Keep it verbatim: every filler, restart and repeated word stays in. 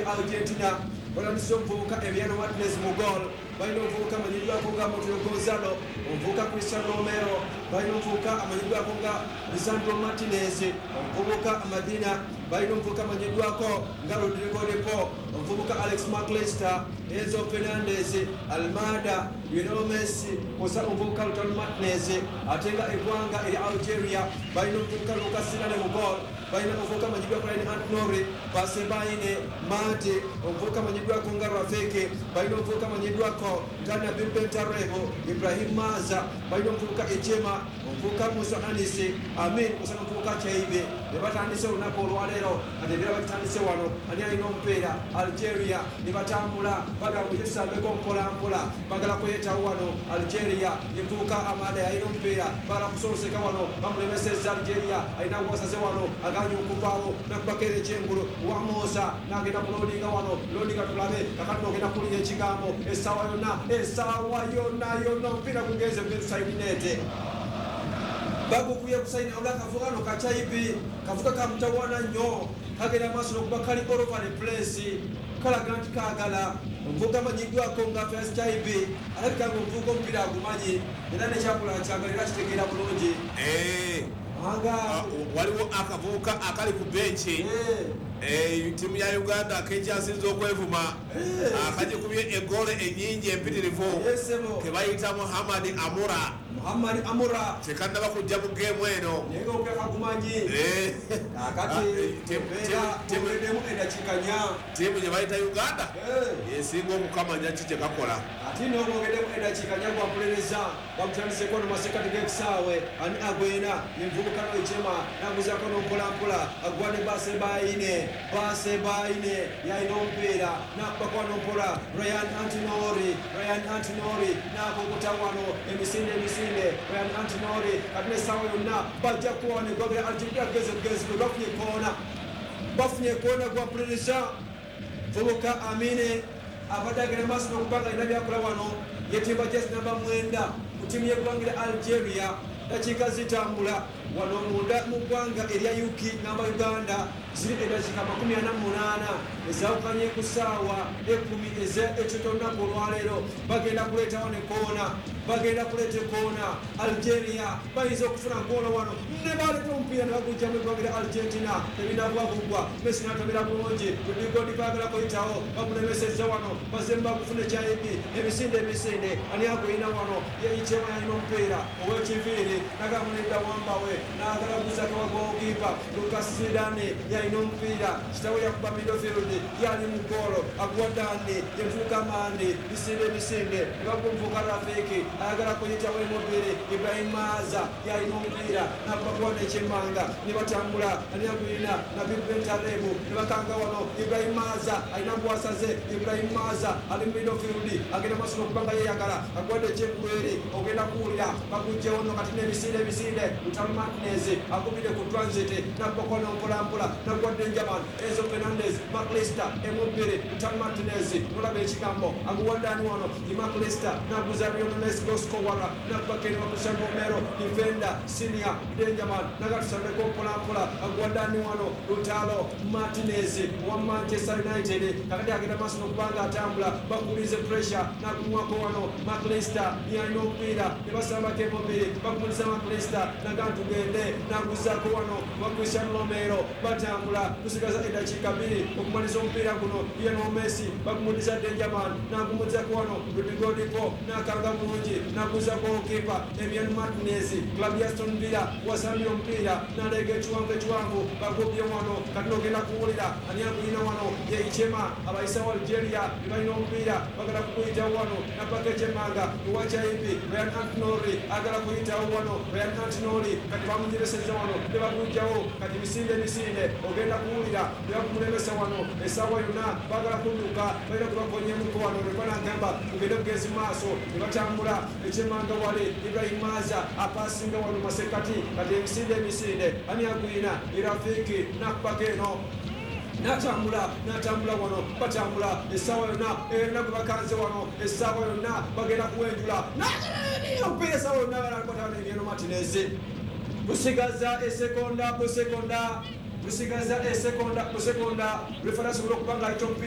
Argentina batandise omuvubuka Emiliano Martinez mu goal balina omuvubuka amanyidwako nga Montero Gonzalo omuvubuka Cristiano Romero balina omuvubuka amanyidwako nga Lisandro Martinez omuvubuka Amadina balina omuvubuka amanyidwako nga Rodrigo de Paul omuvubuka Alex McAllister Enzo Fernandez Almada Lionel Messi kosa omuvubuka Lautaro Martinez ate nga eggwanga eri Algeria balina omuvubuka Lucas Sinane mu goal balina omuvubuka amanyidwako Ryan Antinori Basebaine Mate omuvubuka amanyidwako nga Rafiki balina omuvubuka amanyidwako nga Nabil Bentarebo Ibrahim Maza balina omuvubuka Echema omuvubuka Musa Anisi Amin kosa omuvubuka Chaibe ne batandise olunaku olwaleero ate era batandise wano ani alina omupiira Algeria ne batambula bagamba ekisambeko mpolampola bagala kweyetawo wano Algeria emuvubuka Amada alina omupiira bagala kusoloseka wano bamulemeseza Algeria alina gwasaze wano aganye okuvaawo nakubakeera ekyengulu wamuoza nagenda kulodinga wano lodinga tulabe kakati nogenda kulinga ekigambo essaawa yonna essaawa yonna yonna omupiira gugenze musaidinete bagukuye kusaina ola kavuga no kachaibi kavuga kamutawana nnyo kagenda maaso nokuba kali all over the place kala ganti kagala omuvuga amanyidwako nga first chaibi alabika nga omuvuga omupiira agumanyi era nekyakula kyagalira kitegeera bulungi waliwo akavubuka akali ku benchi tiimu ya Uganda akekyasinza okwevuma akagikubye egole enyingi empitirivu kebayita Muhammad Amura Muhammad Amura tekannaba kujja mu geemu eno naye okakagumanyi akati tebedemu edakika nya tiimu gye bayita Uganda esinga okukamanya ki kyekakola ati n'obwogedemu edakika nya gwakulereza bamutandiseko nomasekati g'ekisaawe ani agwena envubuka noikyema naguzaako nompolampola agwane Basebaine Basebaine yalina omupiira nakubakwa nompola Ryan Antinori Ryan Antinori nakukuta wano emisinde emisinde Ryan Antinori kati n'essaawa yonna bajja kuwa negwagera Algeria geze bugezi bwe bafunye koona bafunye koona gwakulereza vubuka Amine abadde agenda maaso n'okubanga alina byakola wano yetimba jesi namba mwenda ku ttiimu y'eggwanga Algeria dakiika zitambula wano munda mu ggwanga erya U K namba Uganda ziri eddakiika makumi ana mu munaana ezawukanye ku ssaawa ekkumi ez'ekitolunaku olwaleero bagenda kuleetawo ne koona bagenda kuleeta koona Algeria bayinza okufuna koona wano ne baleeta omupiira ne bagujja mu eggwanga Argentina ebinagwa kugwa Messi n'atomera bulungi kudigodi baagala kuyitawo bamulemesezza wano bazemu bakufuna ekyayibi emisinde emisinde ani agwina wano yeyikyema yalina omupiira ow'ekiviiri nagamunedda wambawe n'agala kuzaka wagookiipa Lucas Zidane yalina omupiira kitawe yakuba midfield yali mu goolo aguwadani yenvuuka mandi misinde emisinde nebagumuvuuka Rafiki ayagala kuyitawo emubiri Ibrahim Maza yalina omupiira nakubakuwana ekyemmanga ne batambula ani agwina Nabil Bentarebo ne bakanga wano Ibrahim Maza alina bwasaze Ibrahim Maza ali mu midfield agenda maaso n'okubanga yeyagala aguwadde ekyengulu ogenda kuwulira bagujjewo no kati n'emisinde emisinde Lautaro Martinez akubidde ku transit nakubakuwa nompolampola nakuwadde Njaman Enzo Fernandez McAllister emubiri Lautaro Martinez nolaba ekigambo aguwaddani wano ni McAllister naguza Lionel Messi goskowara nakubakene Cristiano Romero defender senior Benjamin nagatusambeko mpolampola aguwaddani wano Lautaro Martinez wa Manchester United kakati agenda maaso n'okubanga atambula bakulize pressure nagumwako wano McAllister yalina omupiira ne basambako emubiri bakumuliza McAllister nagantugende naguzaako wano wa Cristiano Romero batambula kusigaza eddakiika bbiri okumaliza omupiira guno Lionel Messi bakumuliza Benjamin nagumuzako wano Rodrigo de Paul nakanga bulungi naguza goalkeeper Emiliano Martinez club ya Aston Villa wasambye omupiira naleega ekiwanvu ekiwanvu bagobye wano kati nogenda kuwulira ani aguyina wano yeyikyema abayisawo Algeria ne balina omupiira bagala kukuyitawo wano napaka ekyemmanga ewakyayipi Ryan Antinori agala kuyitawo wano Ryan Antinori kati bamunyereseza wano ne bagujjawo kati misinde emisinde ogenda kuwulira ne bakumulemesa wano essaawa yonna bagala kudduka balina kubakonyemuko wano ne banagamba mugende mugezi maaso ne batambula ekyemmanga wale Ibrahim Maza apasinga wano masekati kati emisinde emisinde ani agwina Rafiki nakubaka eno natambula natambula wano batambula essaawa yonna enaku bakanze wano essaawa yonna bagenda kuwenjula omupiira essaawa yonna balakwatawo Emiliano Martinez busigaza esekonda busekonda busigaza esekonda busekonda refera asobola okuba nga ayita omupiira